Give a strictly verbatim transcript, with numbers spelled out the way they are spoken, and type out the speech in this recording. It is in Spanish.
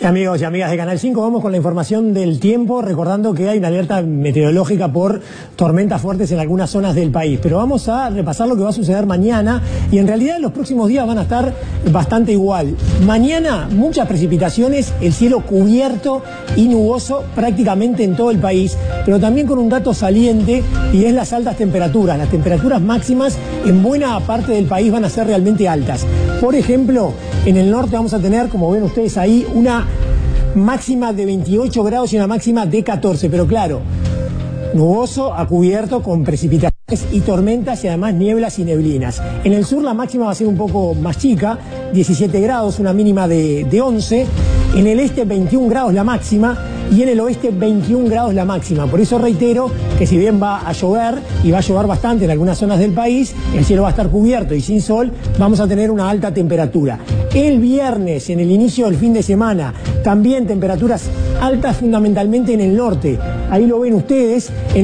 Amigos y amigas de Canal cinco, vamos con la información del tiempo, recordando que hay una alerta meteorológica por tormentas fuertes en algunas zonas del país. Pero vamos a repasar lo que va a suceder mañana, y en realidad los próximos días van a estar bastante igual. Mañana muchas precipitaciones, el cielo cubierto y nuboso prácticamente en todo el país, pero también con un dato saliente, y es las altas temperaturas. Las temperaturas máximas en buena parte del país van a ser realmente altas. Por ejemplo, en el norte vamos a tener, como ven ustedes ahí, una máxima de veintiocho grados y una máxima de catorce, pero claro, nuboso a cubierto con precipitaciones y tormentas y además nieblas y neblinas. En el sur la máxima va a ser un poco más chica, diecisiete grados, una mínima de, de once. En el este veintiún grados la máxima y en el oeste veintiún grados la máxima. Por eso reitero que si bien va a llover, y va a llover bastante en algunas zonas del país, el cielo va a estar cubierto y sin sol, vamos a tener una alta temperatura. El viernes, en el inicio del fin de semana, también temperaturas altas fundamentalmente en el norte. Ahí lo ven ustedes. En